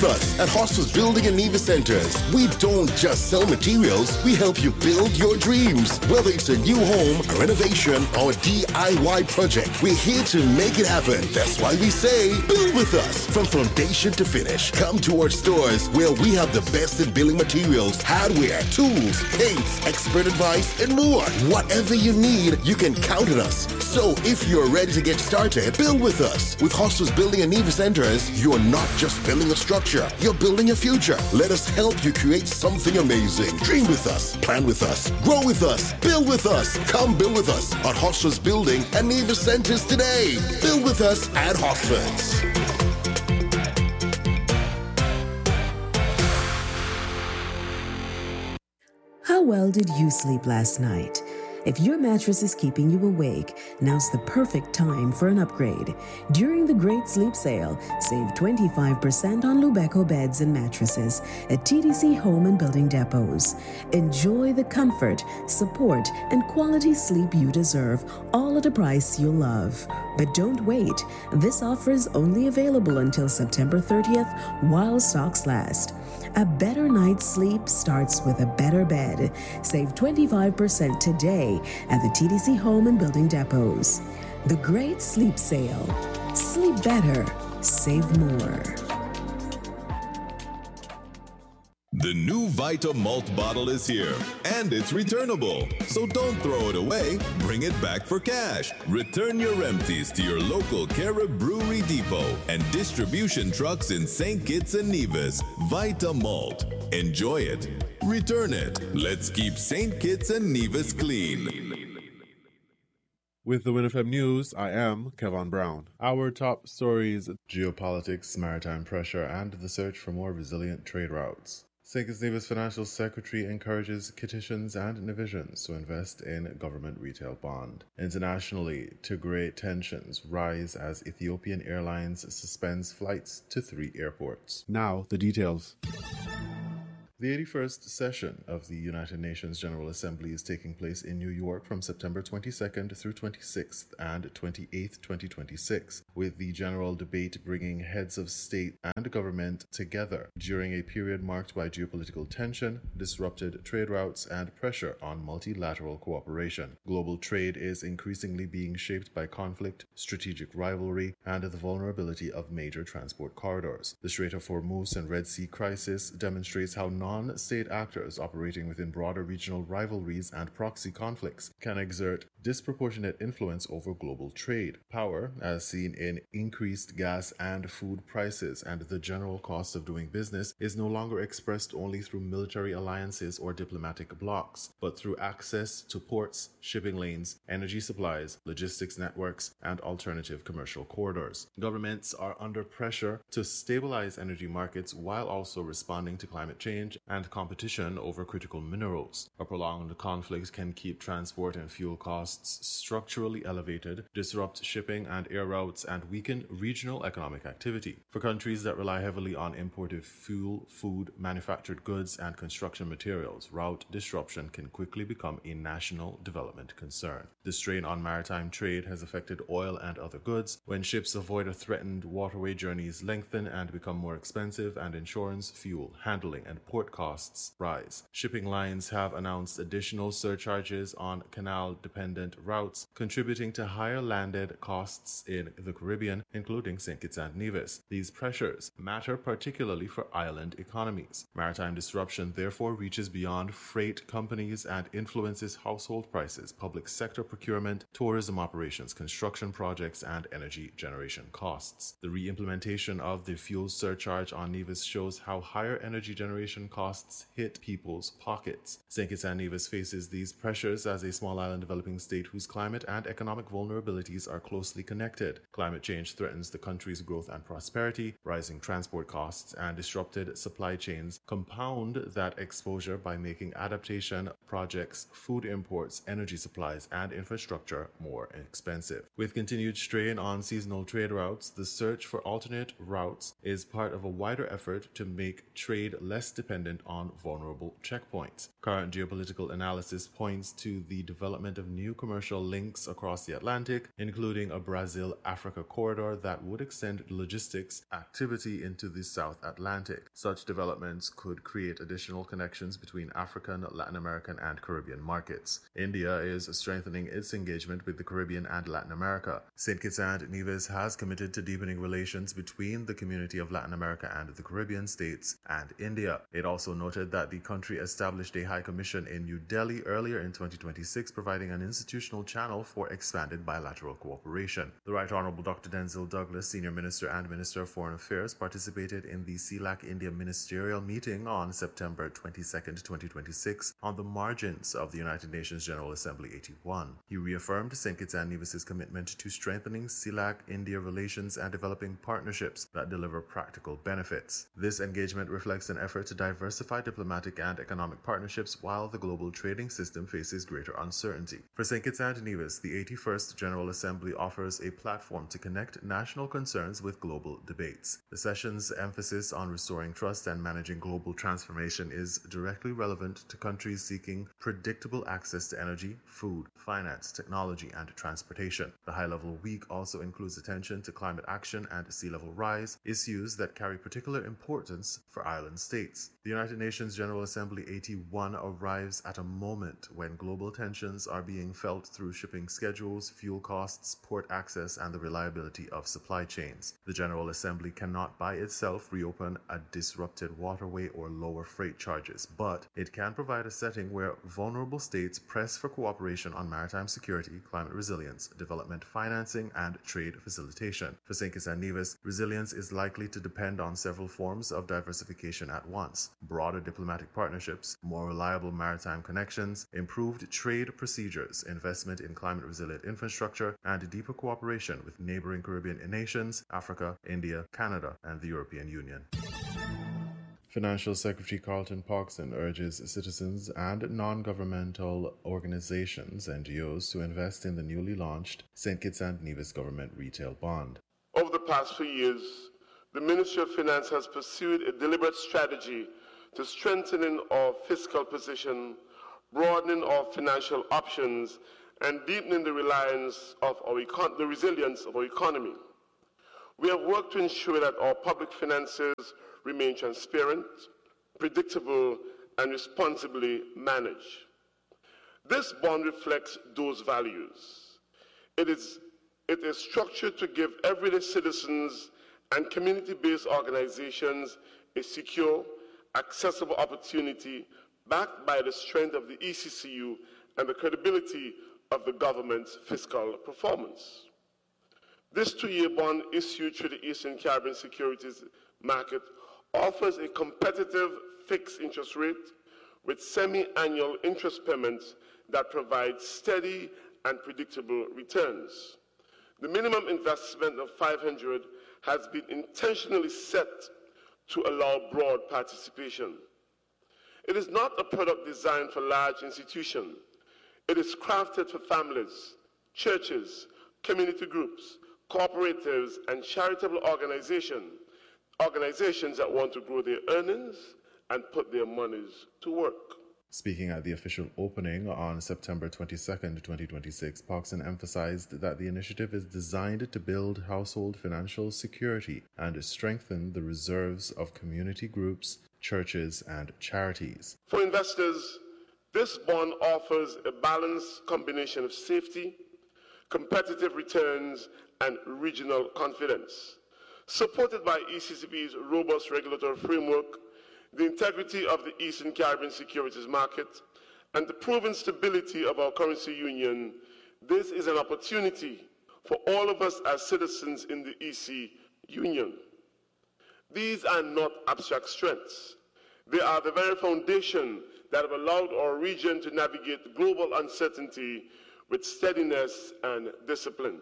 with us at Hostels Building and Neva Centers. We don't just sell materials, we help you build your dreams. Whether it's a new home, a renovation, or a DIY project, we're here to make it happen. That's why we say, build with us. From foundation to finish, come to our stores where we have the best in building materials, hardware, tools, paints, expert advice, and more. Whatever you need, you can count on us. So if you're ready to get started, build with us. With Hostels Building and Neva Centers, you're not just building a structure, you're building a future. Let us help you create something amazing. Dream with us, plan with us, grow with us, build with us. Come build with us at Hostels Building and Neva Centers today. Build with us at Hostels. How well did you sleep last night? If your mattress is keeping you awake, now's the perfect time for an upgrade. During the Great Sleep Sale, save 25% on Lubeco beds and mattresses at TDC Home and Building Depots. Enjoy the comfort, support, and quality sleep you deserve, all at a price you'll love. But don't wait. This offer is only available until September 30th while stocks last. A better night's sleep starts with a better bed. Save 25% today at the TDC Home and Building Depots. The Great Sleep Sale. Sleep better, save more. The new Vita Malt bottle is here, and it's returnable. So don't throw it away, bring it back for cash. Return your empties to your local Carib Brewery Depot and distribution trucks in St. Kitts and Nevis. Vita Malt. Enjoy it. Return it. Let's keep St. Kitts and Nevis clean. With the WinFM News, I am Kevin Brown. Our top stories: geopolitics, maritime pressure, and the search for more resilient trade routes. St. Kitts Nevis Financial Secretary encourages Kittitians and Nevisians to invest in government retail bond. Internationally, Tigray tensions rise as Ethiopian Airlines suspends flights to 3 airports. Now, the details. The 81st session of the United Nations General Assembly is taking place in New York from September 22nd through 26th and 28th, 2026, with the general debate bringing heads of state and government together during a period marked by geopolitical tension, disrupted trade routes, and pressure on multilateral cooperation. Global trade is increasingly being shaped by conflict, strategic rivalry, and the vulnerability of major transport corridors. The Strait of Hormuz and Red Sea crisis demonstrates how non-state actors operating within broader regional rivalries and proxy conflicts can exert disproportionate influence over global trade. Power, as seen in increased gas and food prices and the general cost of doing business, is no longer expressed only through military alliances or diplomatic blocs, but through access to ports, shipping lanes, energy supplies, logistics networks, and alternative commercial corridors. Governments are under pressure to stabilize energy markets while also responding to climate change and competition over critical minerals. A prolonged conflict can keep transport and fuel costs structurally elevated, disrupt shipping and air routes, and weaken regional economic activity. For countries that rely heavily on imported fuel, food, manufactured goods, and construction materials, route disruption can quickly become a national development concern. The strain on maritime trade has affected oil and other goods. When ships avoid a threatened waterway, journeys lengthen and become more expensive, and insurance, fuel, handling, and port costs rise. Shipping lines have announced additional surcharges on canal-dependent routes, contributing to higher landed costs in the Caribbean, including St. Kitts and Nevis. These pressures matter particularly for island economies. Maritime disruption therefore reaches beyond freight companies and influences household prices, public sector procurement, tourism operations, construction projects, and energy generation costs. The re-implementation of the fuel surcharge on Nevis shows how higher energy generation costs hit people's pockets. St. Kitts and Nevis faces these pressures as a small island developing state whose climate and economic vulnerabilities are closely connected. Climate change threatens the country's growth and prosperity. Rising transport costs and disrupted supply chains compound that exposure by making adaptation projects, food imports, energy supplies, and infrastructure more expensive. With continued strain on seasonal trade routes, the search for alternate routes is part of a wider effort to make trade less dependent dependent on vulnerable checkpoints. Current geopolitical analysis points to the development of new commercial links across the Atlantic, including a Brazil-Africa corridor that would extend logistics activity into the South Atlantic. Such developments could create additional connections between African, Latin American, and Caribbean markets. India is strengthening its engagement with the Caribbean and Latin America. St. Kitts and Nevis has committed to deepening relations between the community of Latin America and the Caribbean states and India. It also noted that the country established a High Commission in New Delhi earlier in 2026, providing an institutional channel for expanded bilateral cooperation. The Right Honorable Dr. Denzil Douglas, Senior Minister and Minister of Foreign Affairs, participated in the CELAC India Ministerial Meeting on September 22, 2026, on the margins of the United Nations General Assembly 81. He reaffirmed St. Kitts and Nevis's commitment to strengthening CELAC-India relations and developing partnerships that deliver practical benefits. This engagement reflects an effort to diversify diplomatic and economic partnerships while the global trading system faces greater uncertainty. For St. Kitts and Nevis, the 81st General Assembly offers a platform to connect national concerns with global debates. The session's emphasis on restoring trust and managing global transformation is directly relevant to countries seeking predictable access to energy, food, finance, technology, and transportation. The high-level week also includes attention to climate action and sea level rise, issues that carry particular importance for island states. The United Nations General Assembly 81 arrives at a moment when global tensions are being felt through shipping schedules, fuel costs, port access, and the reliability of supply chains. The General Assembly cannot by itself reopen a disrupted waterway or lower freight charges, but it can provide a setting where vulnerable states press for cooperation on maritime security, climate resilience, development financing, and trade facilitation. For St. Kitts and Nevis, resilience is likely to depend on several forms of diversification at once: broader diplomatic partnerships, more reliable maritime connections, improved trade procedures, investment in climate resilient infrastructure, and deeper cooperation with neighboring Caribbean nations, Africa, India, Canada, and the European Union. Financial Secretary Carlton Pogson urges citizens and non-governmental organizations, NGOs, to invest in the newly launched St. Kitts and Nevis Government Retail Bond. Over the past few years, the Ministry of Finance has pursued a deliberate strategy to strengthening our fiscal position, broadening our financial options, and deepening the resilience of our economy. We have worked to ensure that our public finances remain transparent, predictable, and responsibly managed. This bond reflects those values. It is structured to give everyday citizens and community-based organizations a secure, accessible opportunity backed by the strength of the ECCU and the credibility of the government's fiscal performance. This two-year bond issued through the Eastern Caribbean Securities Market offers a competitive fixed interest rate with semi-annual interest payments that provide steady and predictable returns. The minimum investment of $500 has been intentionally set to allow broad participation. It is not a product designed for large institutions. It is crafted for families, churches, community groups, cooperatives, and charitable organizations that want to grow their earnings and put their monies to work. Speaking at the official opening on September 22, 2026, Pogson emphasized that the initiative is designed to build household financial security and strengthen the reserves of community groups, churches, and charities. For investors, this bond offers a balanced combination of safety, competitive returns, and regional confidence. Supported by ECCP's robust regulatory framework, the integrity of the Eastern Caribbean securities market, and the proven stability of our currency union, this is an opportunity for all of us as citizens in the EC Union. These are not abstract strengths. They are the very foundation that have allowed our region to navigate global uncertainty with steadiness and discipline.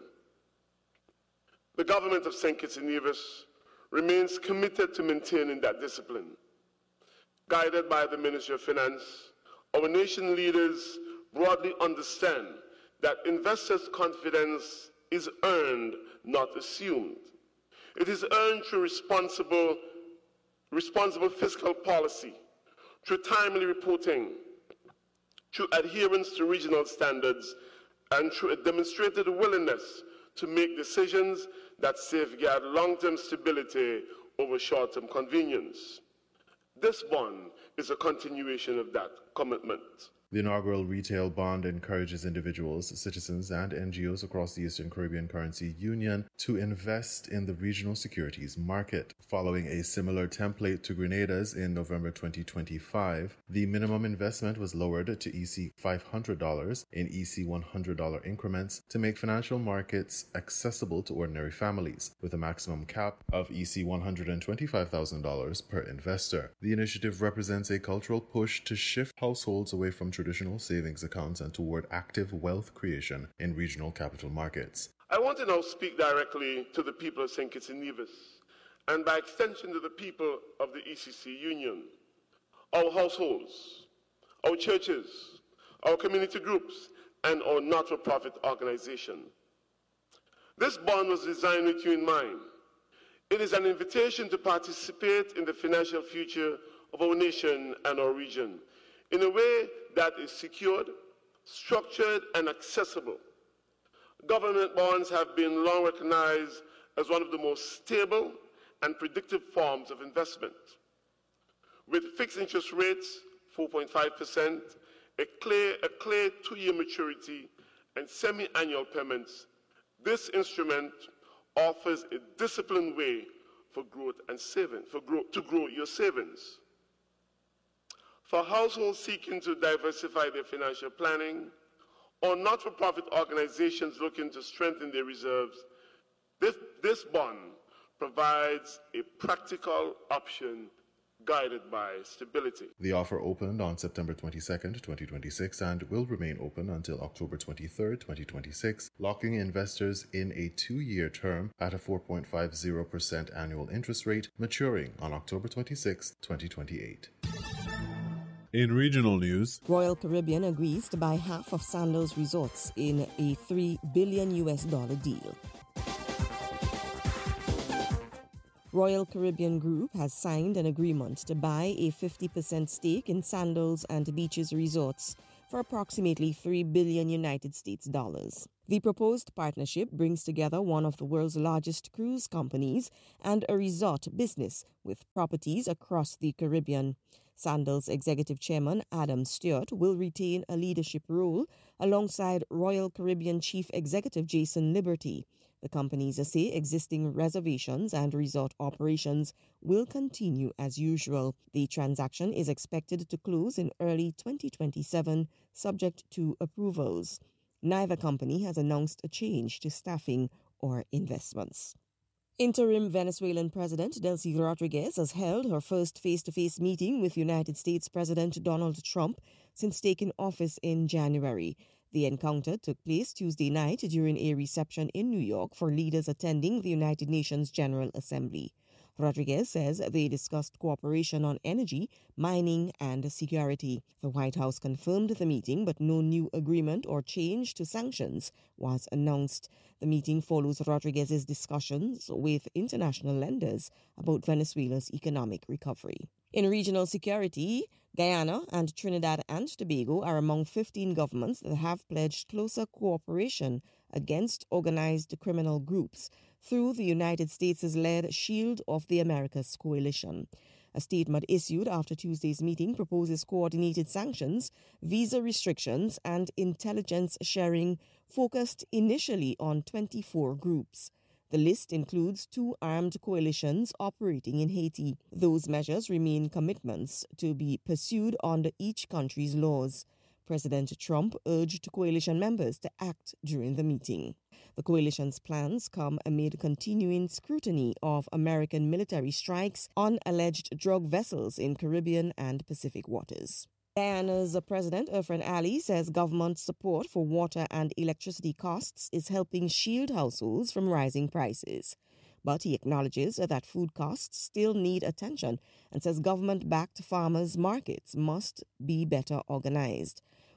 The government of St. Kitts and Nevis remains committed to maintaining that discipline. Guided by the Ministry of Finance, our nation leaders broadly understand that investors' confidence is earned, not assumed. It is earned through responsible fiscal policy, through timely reporting, through adherence to regional standards, and through a demonstrated willingness to make decisions that safeguard long-term stability over short-term convenience. This bond is a continuation of that commitment. The inaugural retail bond encourages individuals, citizens, and NGOs across the Eastern Caribbean Currency Union to invest in the regional securities market. Following a similar template to Grenada's in November 2025, the minimum investment was lowered to EC $500 in EC $100 increments to make financial markets accessible to ordinary families, with a maximum cap of EC $125,000 per investor. The initiative represents a cultural push to shift households away from traditional savings accounts and toward active wealth creation in regional capital markets. I want to now speak directly to the people of St. Kitts and Nevis, and by extension to the people of the ECC Union, our households, our churches, our community groups, and our not-for-profit organization. This bond was designed with you in mind. It is an invitation to participate in the financial future of our nation and our region in a way that is secured, structured, and accessible. Government bonds have been long recognized as one of the most stable and predictive forms of investment. With fixed interest rates, 4.5%, a clear 2-year maturity, and semi-annual payments, this instrument offers a disciplined way for growth and saving, to grow your savings. For households seeking to diversify their financial planning, or not-for-profit organizations looking to strengthen their reserves, this bond provides a practical option guided by stability. The offer opened on September 22nd, 2026 and will remain open until October 23rd, 2026, locking investors in a 2-year term at a 4.50% annual interest rate, maturing on October 26, 2028. In regional news, Royal Caribbean agrees to buy half of Sandals Resorts in a $3 billion deal. Royal Caribbean Group has signed an agreement to buy a 50% stake in Sandals and Beaches Resorts for approximately $3 billion United States dollars. The proposed partnership brings together one of the world's largest cruise companies and a resort business with properties across the Caribbean. Sandals Executive Chairman Adam Stewart will retain a leadership role alongside Royal Caribbean Chief Executive Jason Liberty. The companies say existing reservations and resort operations will continue as usual. The transaction is expected to close in early 2027, subject to approvals. Neither company has announced a change to staffing or investments. Interim Venezuelan President Delcy Rodriguez has held her first face-to-face meeting with United States President Donald Trump since taking office in January. The encounter took place Tuesday night during a reception in New York for leaders attending the United Nations General Assembly. Rodriguez says they discussed cooperation on energy, mining, and security. The White House confirmed the meeting, but no new agreement or change to sanctions was announced. The meeting follows Rodriguez's discussions with international lenders about Venezuela's economic recovery. In regional security, Guyana and Trinidad and Tobago are among 15 governments that have pledged closer cooperation against organized criminal groups through the United States-led Shield of the Americas coalition. A statement issued after Tuesday's meeting proposes coordinated sanctions, visa restrictions, and intelligence sharing focused initially on 24 groups. The list includes 2 armed coalitions operating in Haiti. Those measures remain commitments to be pursued under each country's laws. President Trump urged coalition members to act during the meeting. The coalition's plans come amid continuing scrutiny of American military strikes on alleged drug vessels in Caribbean and Pacific waters. Guyana's President Irfan Ali says government support for water and electricity costs is helping shield households from rising prices. But he acknowledges that food costs still need attention and says government-backed farmers' markets must be better organized.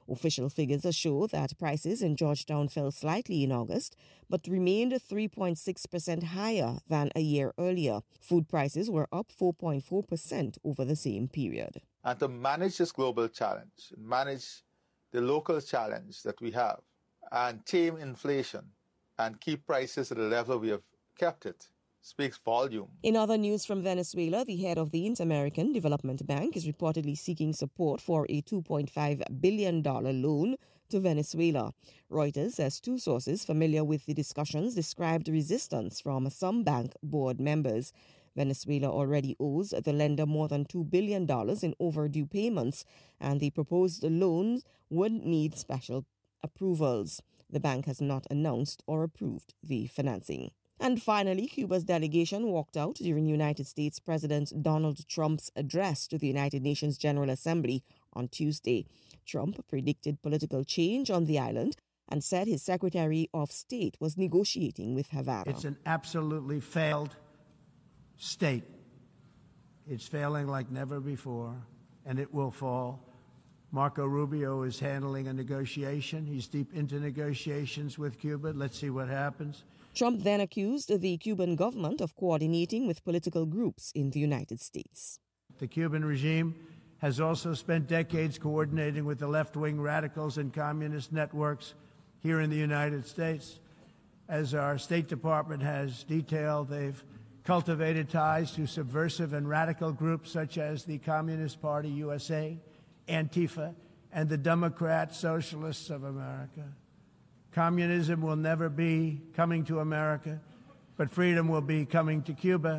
Official figures show that prices in Georgetown fell slightly in August, but remained 3.6% higher than a year earlier. Food prices were up 4.4% over the same period. And to manage this global challenge, manage the local challenge that we have, and tame inflation and keep prices at the level we have kept it, speaks volume. In other news from Venezuela, the head of the Inter-American Development Bank is reportedly seeking support for a $2.5 billion loan to Venezuela. Reuters says two sources familiar with the discussions described resistance from some bank board members. Venezuela already owes the lender more than $2 billion in overdue payments, and the proposed loans would need special approvals. The bank has not announced or approved the financing. And finally, Cuba's delegation walked out during United States President Donald Trump's address to the United Nations General Assembly on Tuesday. Trump predicted political change on the island and said his Secretary of State was negotiating with Havana. It's an absolutely failed state. It's failing like never before, and it will fall. Marco Rubio is handling a negotiation. He's deep into negotiations with Cuba. Let's see what happens. Trump then accused the Cuban government of coordinating with political groups in the United States. The Cuban regime has also spent decades coordinating with the left-wing radicals and communist networks here in the United States. As our State Department has detailed, they've cultivated ties to subversive and radical groups such as the Communist Party USA, Antifa, and the Democrat Socialists of America. Communism will never be coming to America, but freedom will be coming to Cuba.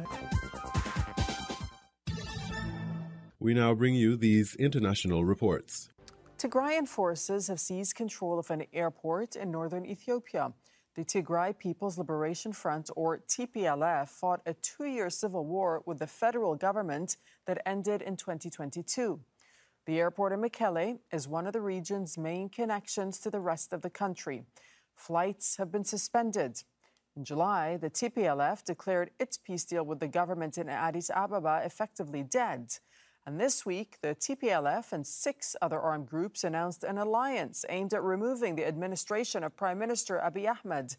We now bring you these international reports. Tigrayan forces have seized control of an airport in northern Ethiopia. The Tigray People's Liberation Front, or TPLF, fought a 2-year civil war with the federal government that ended in 2022. The airport in Mekelle is one of the region's main connections to the rest of the country. Flights have been suspended. In July, the TPLF declared its peace deal with the government in Addis Ababa effectively dead. And this week, the TPLF and 6 other armed groups announced an alliance aimed at removing the administration of Prime Minister Abiy Ahmed.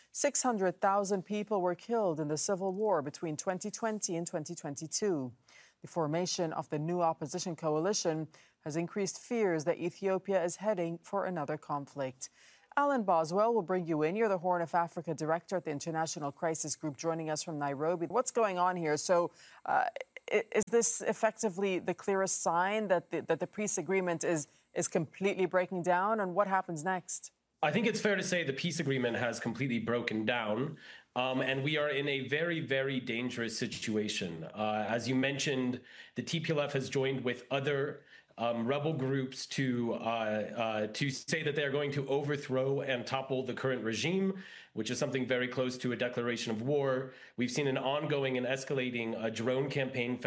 600,000 people were killed in the civil war between 2020 and 2022. The formation of the new opposition coalition has increased fears that Ethiopia is heading for another conflict. Alan Boswell will bring you in. You're the Horn of Africa Director at the International Crisis Group, joining us from Nairobi. What's going on here? So is this effectively the clearest sign that the peace agreement is completely breaking down? And what happens next? I think it's fair to say the peace agreement has completely broken down. And we are in a very, very dangerous situation. As you mentioned, the TPLF has joined with other rebel groups to say that they're going to overthrow and topple the current regime, which is something very close to a declaration of war. We've seen an ongoing and escalating drone campaign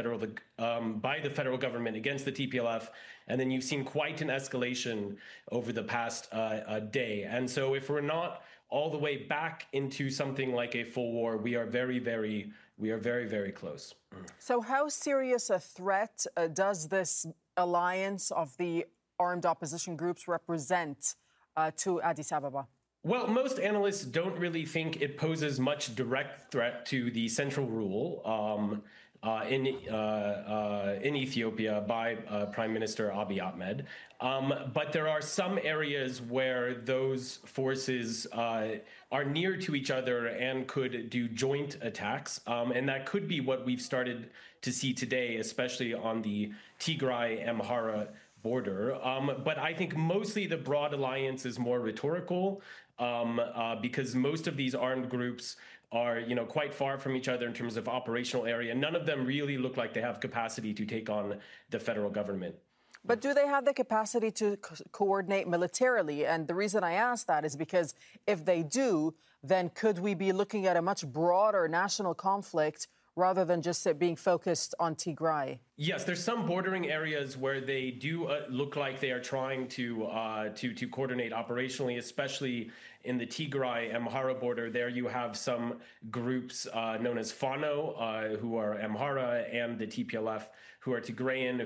by the federal government against the TPLF, and then you've seen quite an escalation over the past day. And so if we're not all the way back into something like a full war, we are very, very close. So how serious a threat does this alliance of the armed opposition groups represent to Addis Ababa? Well, most analysts don't really think it poses much direct threat to the central rule in Ethiopia by Prime Minister Abiy Ahmed. But there are some areas where those forces are near to each other and could do joint attacks. And that could be what we've started to see today, especially on the Tigray-Amhara border. But I think mostly the broad alliance is more rhetorical because most of these armed groups are, quite far from each other in terms of operational area. None of them really look like they have capacity to take on the federal government. But do they have the capacity to coordinate militarily? And the reason I ask that is because if they do, then could we be looking at a much broader national conflict rather than just it being focused on Tigray? Yes, there's some bordering areas where they do look like they are trying to coordinate operationally, especially in the Tigray-Amhara border. There you have some groups known as Fano, who are Amhara, and the TPLF, who are Tigrayan,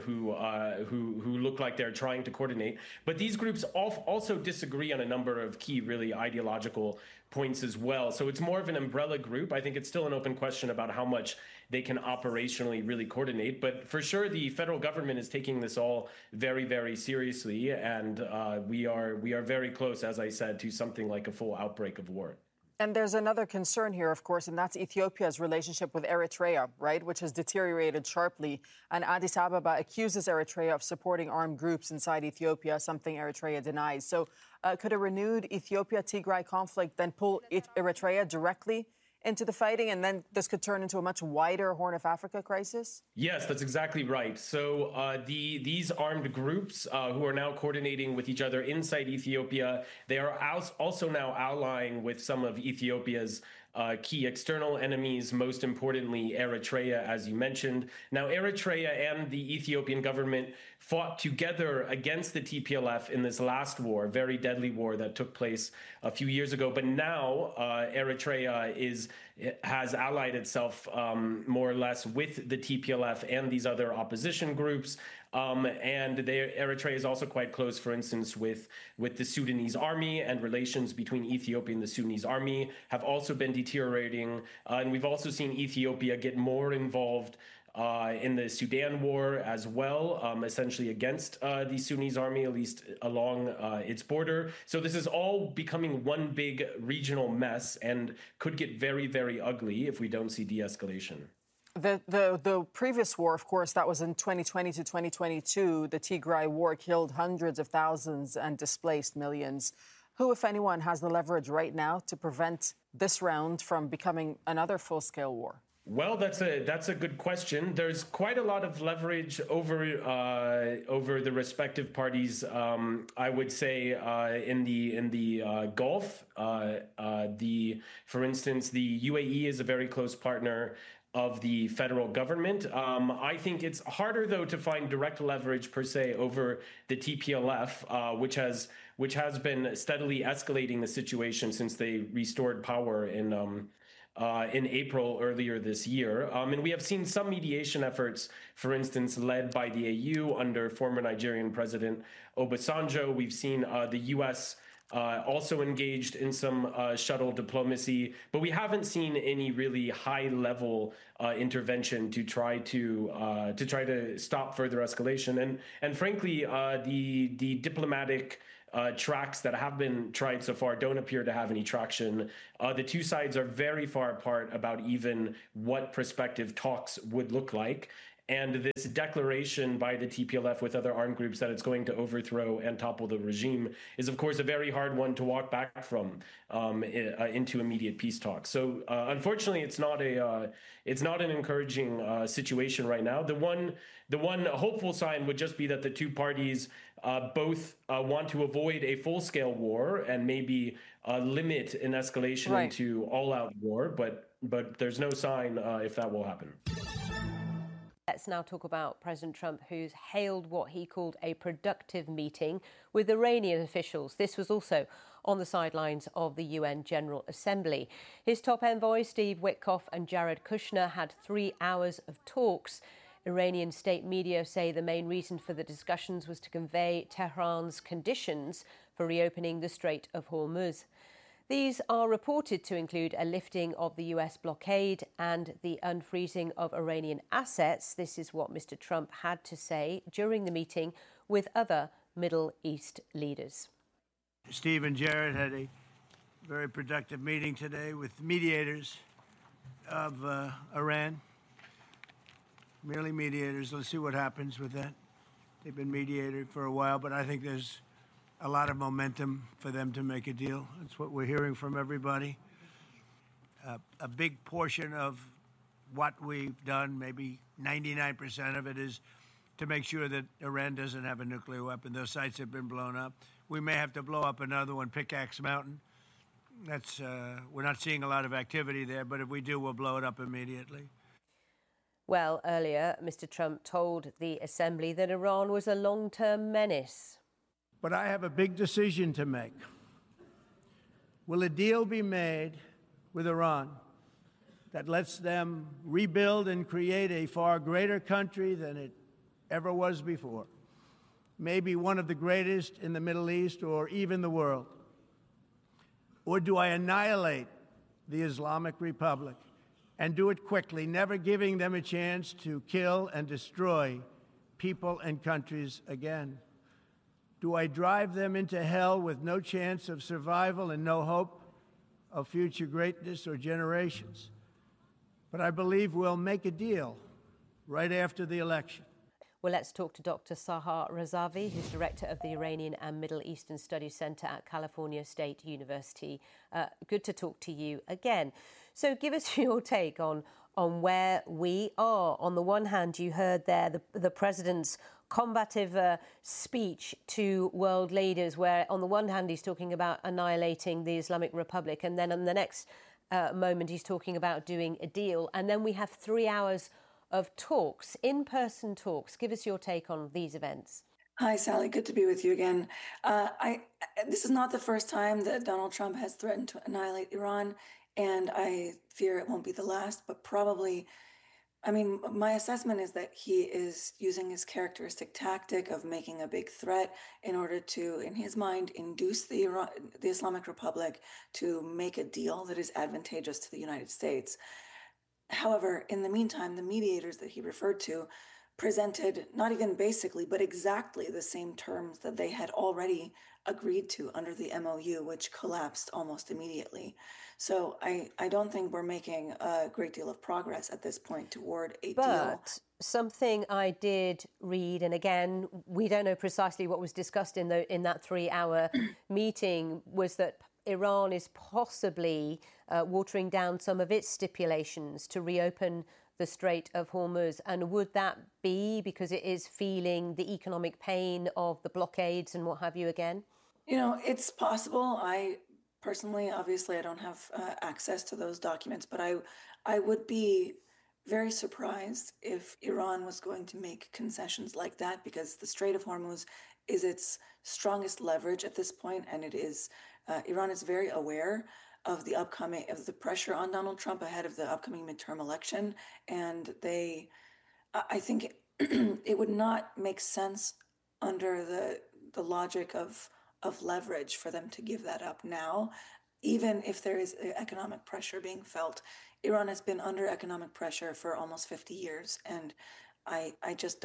who look like they're trying to coordinate. But these groups also disagree on a number of key, really ideological points as well. So it's more of an umbrella group. I think it's still an open question about how much they can operationally really coordinate. But for sure, the federal government is taking this all very, very seriously. And we are very close, as I said, to something like a full outbreak of war. And there's another concern here, of course, and that's Ethiopia's relationship with Eritrea, right, which has deteriorated sharply. And Addis Ababa accuses Eritrea of supporting armed groups inside Ethiopia, something Eritrea denies. So could a renewed Ethiopia-Tigray conflict then pull Eritrea directly into the fighting, and then this could turn into a much wider Horn of Africa crisis? Yes, that's exactly right. So these armed groups who are now coordinating with each other inside Ethiopia, they are also now allying with some of Ethiopia's key external enemies, most importantly Eritrea, as you mentioned. Now, Eritrea and the Ethiopian government fought together against the TPLF in this last war, very deadly war that took place a few years ago. But now Eritrea has allied itself more or less with the TPLF and these other opposition groups. And Eritrea is also quite close, for instance, with the Sudanese army, and relations between Ethiopia and the Sudanese army have also been deteriorating. And we've also seen Ethiopia get more involved in the Sudan war as well, essentially against the Sudanese army, at least along its border. So this is all becoming one big regional mess and could get very, very ugly if we don't see de-escalation. The previous war, of course, that was in 2020 to 2022. The Tigray war killed hundreds of thousands and displaced millions. Who, if anyone, has the leverage right now to prevent this round from becoming another full-scale war? Well, that's a good question. There's quite a lot of leverage over the respective parties. I would say in the Gulf, for instance, the UAE is a very close partner of the federal government. I think it's harder, though, to find direct leverage per se over the TPLF, which has been steadily escalating the situation since they restored power in April earlier this year. And we have seen some mediation efforts, for instance, led by the AU under former Nigerian President Obasanjo. We've seen the U.S. Also engaged in some shuttle diplomacy, but we haven't seen any really high-level intervention to try to stop further escalation. And frankly, the diplomatic tracks that have been tried so far don't appear to have any traction. The two sides are very far apart about even what prospective talks would look like. And this declaration by the TPLF with other armed groups that it's going to overthrow and topple the regime is, of course, a very hard one to walk back from into immediate peace talks. So, unfortunately, it's not an encouraging situation right now. The one hopeful sign would just be that the two parties both want to avoid a full-scale war and maybe limit an escalation into all-out war. But there's no sign if that will happen. Let's now talk about President Trump, who's hailed what he called a productive meeting with Iranian officials. This was also on the sidelines of the UN General Assembly. His top envoy, Steve Witkoff, and Jared Kushner had 3 hours of talks. Iranian state media say the main reason for the discussions was to convey Tehran's conditions for reopening the Strait of Hormuz. These are reported to include a lifting of the US blockade and the unfreezing of Iranian assets. This is what Mr. Trump had to say during the meeting with other Middle East leaders. Steve and Jared had a very productive meeting today with mediators of Iran. Merely mediators. Let's see what happens with that. They've been mediating for a while, but I think there's a lot of momentum for them to make a deal. That's what we're hearing from everybody. A big portion of what we've done, maybe 99% of it, is to make sure that Iran doesn't have a nuclear weapon. Those sites have been blown up. We may have to blow up another one, Pickaxe Mountain. That's we're not seeing a lot of activity there, but if we do, we'll blow it up immediately. Well, earlier, Mr. Trump told the Assembly that Iran was a long-term menace. But I have a big decision to make. Will a deal be made with Iran that lets them rebuild and create a far greater country than it ever was before? Maybe one of the greatest in the Middle East or even the world? Or do I annihilate the Islamic Republic and do it quickly, never giving them a chance to kill and destroy people and countries again? Do I drive them into hell with no chance of survival and no hope of future greatness or generations? But I believe we'll make a deal right after the election. Well, let's talk to Dr. Sahar Razavi, who's director of the Iranian and Middle Eastern Studies Center at California State University. Good to talk to you again. So give us your take on where we are. On the one hand, you heard there the president's combative speech to world leaders, where on the one hand he's talking about annihilating the Islamic Republic, and then on the next moment he's talking about doing a deal. And then we have 3 hours of talks, in-person talks. Give us your take on these events. Hi, Sally. Good to be with you again. This is not the first time that Donald Trump has threatened to annihilate Iran, and I fear it won't be the last, but probably, my assessment is that he is using his characteristic tactic of making a big threat in order to, in his mind, induce the Islamic Republic to make a deal that is advantageous to the United States. However, in the meantime, the mediators that he referred to presented not even basically, but exactly the same terms that they had already agreed to under the MOU, which collapsed almost immediately. So I don't think we're making a great deal of progress at this point toward a deal. But something I did read, and again, we don't know precisely what was discussed in that 3-hour meeting, was that Iran is possibly watering down some of its stipulations to reopen the Strait of Hormuz. And would that be because it is feeling the economic pain of the blockades and what have you again? It's possible. I personally, obviously, I don't have access to those documents, but I would be very surprised if Iran was going to make concessions like that, because the Strait of Hormuz is its strongest leverage at this point, and it is Iran is very aware of the pressure on Donald Trump ahead of the upcoming midterm election, and I think it would not make sense under the logic of leverage for them to give that up now, even if there is economic pressure being felt. Iran has been under economic pressure for almost 50 years, and I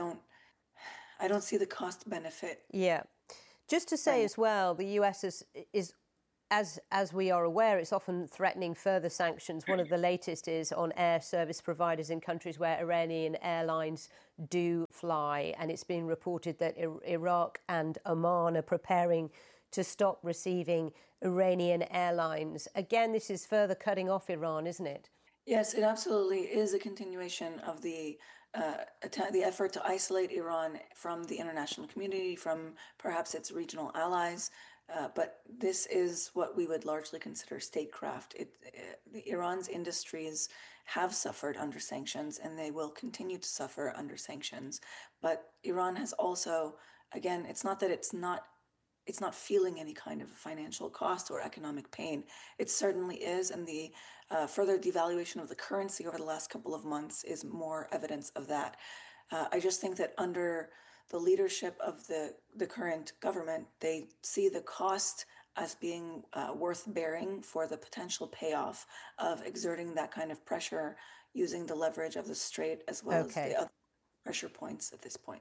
don't see the cost benefit. Yeah. Just to say as well, the US is as we are aware, it's often threatening further sanctions. One of the latest is on air service providers in countries where Iranian airlines do fly. And it's been reported that Iraq and Oman are preparing to stop receiving Iranian airlines. Again, this is further cutting off Iran, isn't it? Yes, it absolutely is a continuation of the effort to isolate Iran from the international community, from perhaps its regional allies. But this is what we would largely consider statecraft. Iran's industries have suffered under sanctions, and they will continue to suffer under sanctions. But Iran has also, again, it's not that it's not feeling any kind of financial cost or economic pain. It certainly is, and the further devaluation of the currency over the last couple of months is more evidence of that. I just think that under the leadership of the current government, they see the cost as being worth bearing for the potential payoff of exerting that kind of pressure using the leverage of the Strait as well as the other pressure points at this point.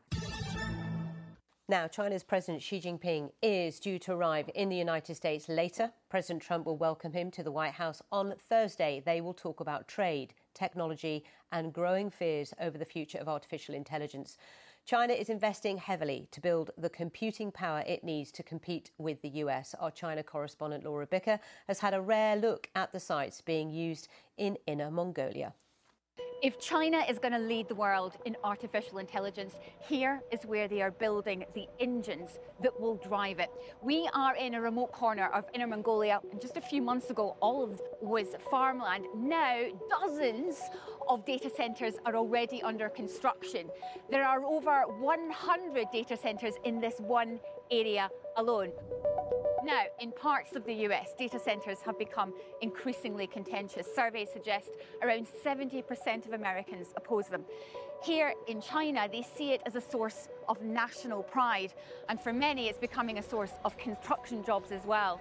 Now, China's President Xi Jinping is due to arrive in the United States later. President Trump will welcome him to the White House on Thursday. They will talk about trade, technology, and growing fears over the future of artificial intelligence. China is investing heavily to build the computing power it needs to compete with the US. Our China correspondent Laura Bicker has had a rare look at the sites being used in Inner Mongolia. If China is going to lead the world in artificial intelligence, here is where they are building the engines that will drive it. We are in a remote corner of Inner Mongolia, and just a few months ago, all of it was farmland. Now, dozens of data centers are already under construction. There are over 100 data centers in this one area alone. Now, in parts of the US, data centres have become increasingly contentious. Surveys suggest around 70% of Americans oppose them. Here in China, they see it as a source of national pride, and for many, it's becoming a source of construction jobs as well.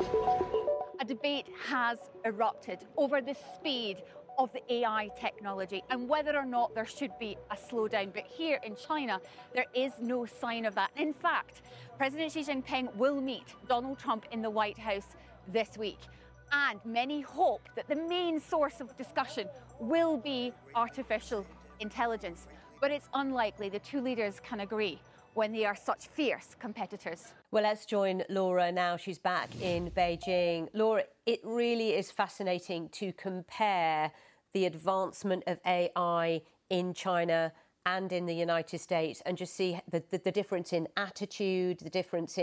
A debate has erupted over the speed of the AI technology and whether or not there should be a slowdown. But here in China, there is no sign of that. In fact, President Xi Jinping will meet Donald Trump in the White House this week. And many hope that the main source of discussion will be artificial intelligence. But it's unlikely the two leaders can agree when they are such fierce competitors. Well, let's join Laura now. She's back in Beijing. Laura, it really is fascinating to compare the advancement of AI in China and in the United States and just see the difference in attitude, the difference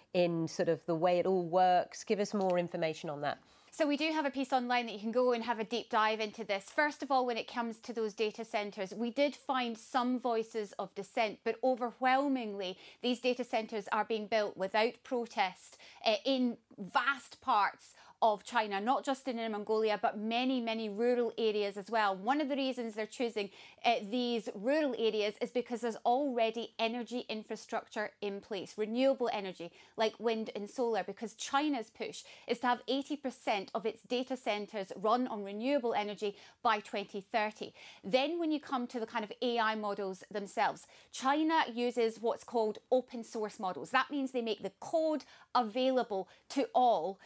in sort of the way it all works. Give us more information on that. So we do have a piece online that you can go and have a deep dive into this. First of all, when it comes to those data centres, we did find some voices of dissent, but overwhelmingly, these data centres are being built without protest in vast parts of China, not just in Inner Mongolia, but many, many rural areas as well. One of the reasons they're choosing these rural areas is because there's already energy infrastructure in place, renewable energy like wind and solar, because China's push is to have 80% of its data centres run on renewable energy by 2030. Then when you come to the kind of AI models themselves, China uses what's called open source models. That means they make the code available to all,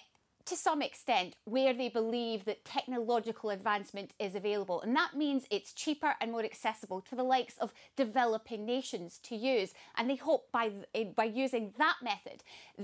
to some extent, where they believe that technological advancement is available. And that means it's cheaper and more accessible to the likes of developing nations to use. And they hope by using that method,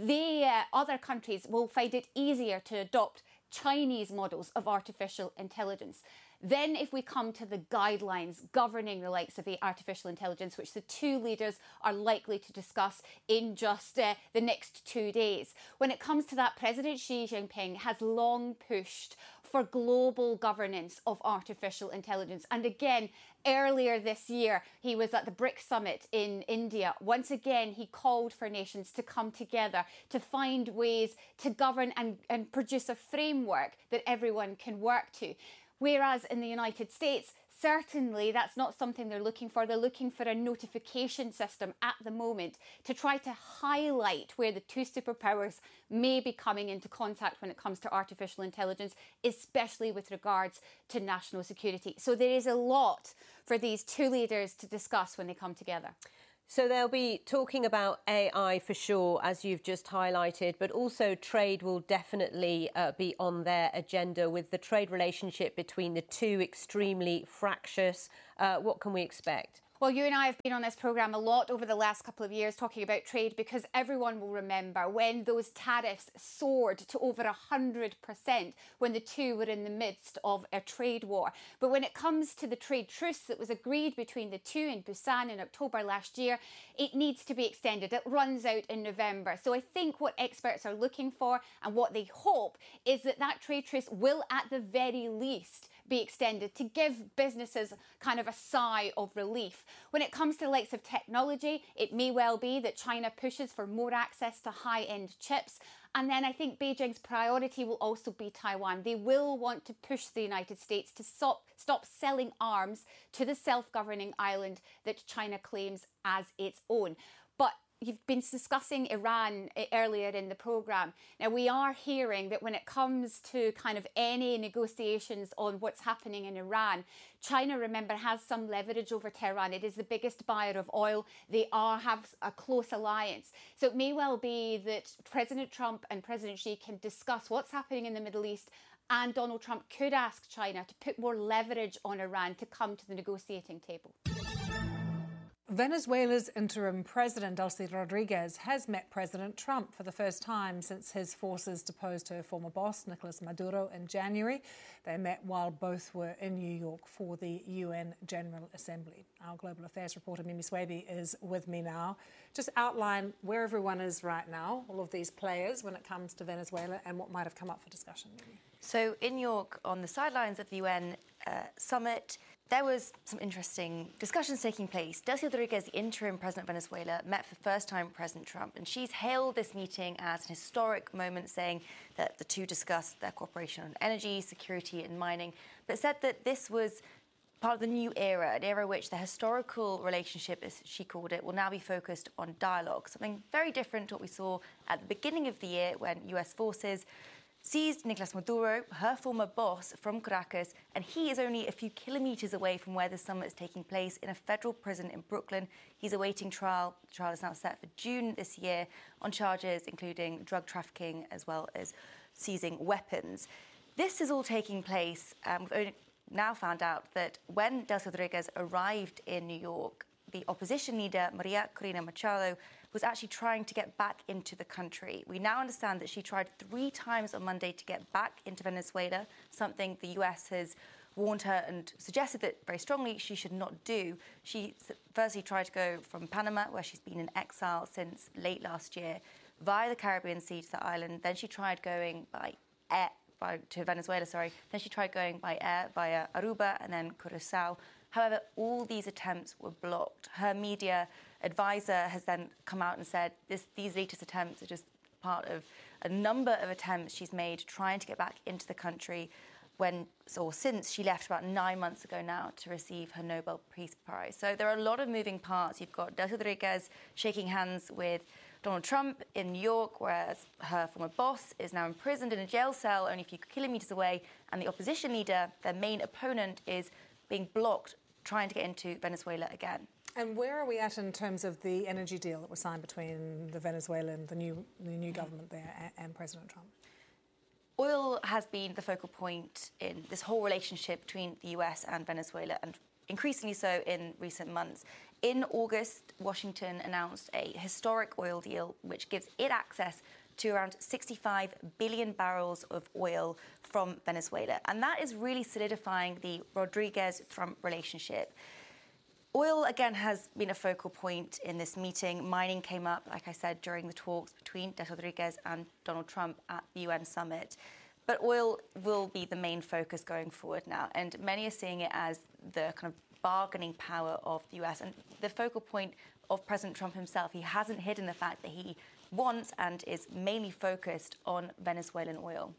other countries will find it easier to adopt Chinese models of artificial intelligence. Then if we come to the guidelines governing the likes of the artificial intelligence, which the two leaders are likely to discuss in just the next 2 days. When it comes to that, President Xi Jinping has long pushed for global governance of artificial intelligence. And again, earlier this year, he was at the BRICS summit in India. Once again, he called for nations to come together to find ways to govern and produce a framework that everyone can work to. Whereas in the United States, certainly that's not something they're looking for. They're looking for a notification system at the moment to try to highlight where the two superpowers may be coming into contact when it comes to artificial intelligence, especially with regards to national security. So there is a lot for these two leaders to discuss when they come together. So they'll be talking about AI for sure, as you've just highlighted, but also trade will definitely be on their agenda with the trade relationship between the two extremely fractious. What can we expect? Well, you and I have been on this programme a lot over the last couple of years talking about trade, because everyone will remember when those tariffs soared to over 100% when the two were in the midst of a trade war. But when it comes to the trade truce that was agreed between the two in Busan in October last year, it needs to be extended. It runs out in November. So I think what experts are looking for and what they hope is that that trade truce will at the very least be extended to give businesses kind of a sigh of relief. When it comes to the likes of technology, it may well be that China pushes for more access to high-end chips. And then I think Beijing's priority will also be Taiwan. They will want to push the United States to stop selling arms to the self-governing island that China claims as its own. But you've been discussing Iran earlier in the programme. Now, we are hearing that when it comes to kind of any negotiations on what's happening in Iran, China, remember, has some leverage over Tehran. It is the biggest buyer of oil. They have a close alliance. So it may well be that President Trump and President Xi can discuss what's happening in the Middle East, and Donald Trump could ask China to put more leverage on Iran to come to the negotiating table. Venezuela's interim president, Delcy Rodriguez, has met President Trump for the first time since his forces deposed her former boss, Nicolas Maduro, in January. They met while both were in New York for the UN General Assembly. Our global affairs reporter, Mimi Swaby, is with me now. Just outline where everyone is right now, all of these players, when it comes to Venezuela, and what might have come up for discussion. So in New York, on the sidelines of the UN summit, There was some interesting discussions taking place. Delcy Rodriguez, the interim president of Venezuela, met for the first time with President Trump, and she's hailed this meeting as an historic moment, saying that the two discussed their cooperation on energy, security and mining, but said that this was part of the new era, an era which the historical relationship, as she called it, will now be focused on dialogue, something very different to what we saw at the beginning of the year when US forces seized Nicolas Maduro, her former boss, from Caracas, and he is only a few kilometres away from where the summit is taking place in a federal prison in Brooklyn. He's awaiting trial. The trial is now set for June this year on charges including drug trafficking as well as seizing weapons. This is all taking place. We've only now found out that when Delcy Rodriguez arrived in New York, the opposition leader, Maria Corina Machado, was actually trying to get back into the country. We now understand that she tried 3 times on Monday to get back into Venezuela, something the US has warned her and suggested that very strongly she should not do. She firstly tried to go from Panama, where she's been in exile since late last year, via the Caribbean Sea to the island. Then she tried going by air to Venezuela, Then she tried going by air via Aruba and then Curacao. However, all these attempts were blocked. Her media advisor has then come out and said these latest attempts are just part of a number of attempts she's made trying to get back into the country since she left about 9 months ago now to receive her Nobel Peace Prize. So there are a lot of moving parts. You've got Delcy Rodriguez shaking hands with Donald Trump in New York, whereas her former boss is now imprisoned in a jail cell only a few kilometres away, and the opposition leader, their main opponent, is being blocked trying to get into Venezuela again. And where are we at in terms of the energy deal that was signed between the Venezuelan, the new government there, and President Trump? Oil has been the focal point in this whole relationship between the US and Venezuela, and increasingly so in recent months. In August, Washington announced a historic oil deal which gives it access to around 65 billion barrels of oil from Venezuela. And that is really solidifying the Rodriguez-Trump relationship. Oil, again, has been a focal point in this meeting. Mining came up, like I said, during the talks between Delcy Rodriguez and Donald Trump at the UN summit. But oil will be the main focus going forward now. And many are seeing it as the kind of bargaining power of the US. And the focal point of President Trump himself, he hasn't hidden the fact that he wants and is mainly focused on Venezuelan oil.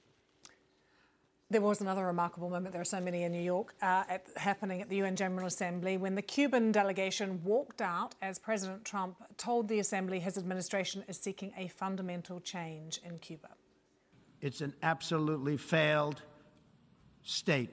There was another remarkable moment, there are so many in New York, happening at the UN General Assembly when the Cuban delegation walked out as President Trump told the Assembly his administration is seeking a fundamental change in Cuba. It's an absolutely failed state.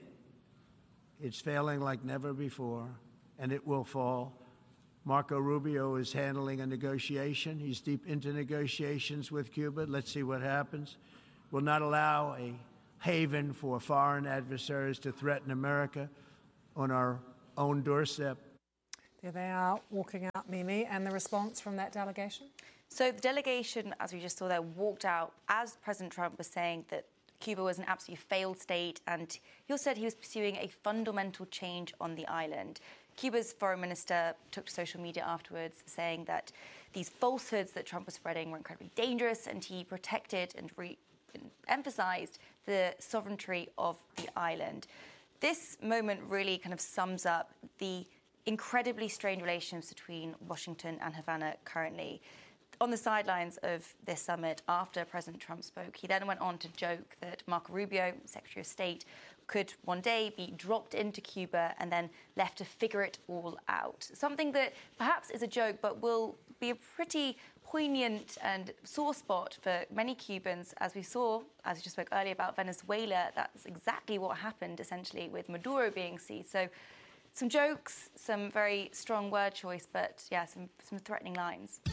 It's failing like never before, and it will fall. Marco Rubio is handling a negotiation. He's deep into negotiations with Cuba. Let's see what happens. We'll not allow a haven for foreign adversaries to threaten America on our own doorstep. There they are walking out, Mimi, and the response from that delegation? So the delegation, as we just saw there, walked out as President Trump was saying that Cuba was an absolutely failed state, and he also said he was pursuing a fundamental change on the island. Cuba's foreign minister took to social media afterwards saying that these falsehoods that Trump was spreading were incredibly dangerous, and he protected and emphasized the sovereignty of the island. This moment really kind of sums up the incredibly strained relations between Washington and Havana currently. On the sidelines of this summit, after President Trump spoke, he then went on to joke that Marco Rubio, Secretary of State, could one day be dropped into Cuba and then left to figure it all out. Something that perhaps is a joke, but will be a pretty poignant and sore spot for many Cubans, as we saw, as we just spoke earlier about Venezuela. That's exactly what happened, essentially, with Maduro being seized. So some jokes, some very strong word choice, but yeah, some threatening lines.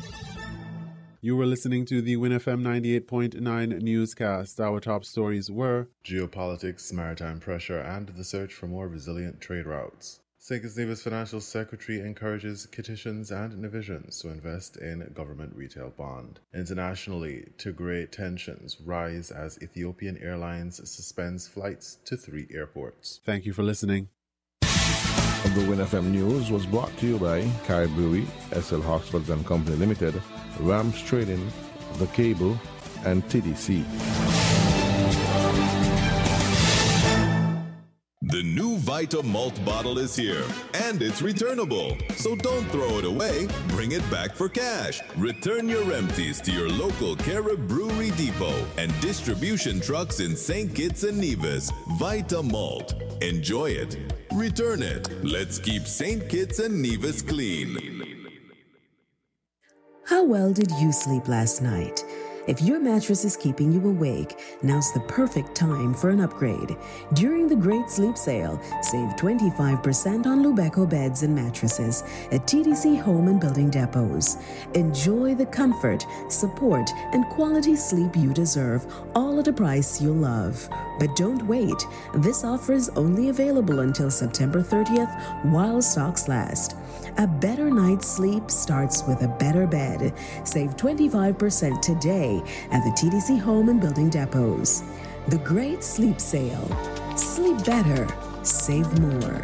You were listening to the WinFM 98.9 newscast. Our top stories were geopolitics, maritime pressure, and the search for more resilient trade routes. St. Kitts Nevis Financial Secretary encourages Kittitians and Nevisians to invest in government retail bond. Internationally, Tigray tensions rise as Ethiopian Airlines suspends flights to 3 airports. Thank you for listening. The WinFM News was brought to you by Kai Brewery, SL Hoxford and Company Limited, Rams Trading, The Cable, and TDC. The The new Vita Malt bottle is here, and it's returnable. So don't throw it away, bring it back for cash. Return your empties to your local Carib Brewery Depot and distribution trucks in St. Kitts and Nevis. Vita Malt. Enjoy it. Return it. Let's keep St. Kitts and Nevis clean. How well did you sleep last night? If your mattress is keeping you awake, now's the perfect time for an upgrade. During the Great Sleep Sale, save 25% on Lubeco beds and mattresses at TDC Home and Building Depots. Enjoy the comfort, support, and quality sleep you deserve, all at a price you'll love. But don't wait. This offer is only available until September 30th while stocks last. A better night's sleep starts with a better bed. Save 25% today at the TDC Home and Building Depots. The Great Sleep Sale. Sleep better. Save more.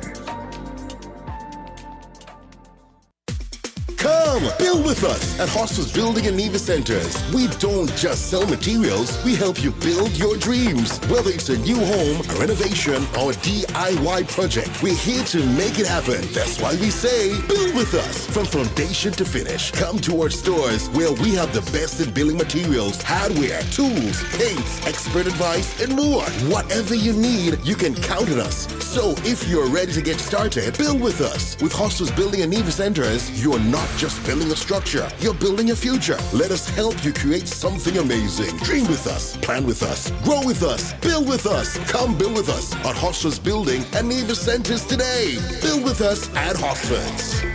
Come, build with us at Hostels Building and Nevis Centers. We don't just sell materials, we help you build your dreams. Whether it's a new home, a renovation, or a DIY project, we're here to make it happen. That's why we say, build with us. From foundation to finish, come to our stores where we have the best in building materials, hardware, tools, paints, expert advice, and more. Whatever you need, you can count on us. So if you're ready to get started, build with us. With Hostels Building and Nevis Centers, you're not just building a structure, you're building a future. Let us help you create something amazing. Dream with us, plan with us, grow with us, build with us. Come build with us at Hostels Building and Nevis Centers today. Build with us at Hostels.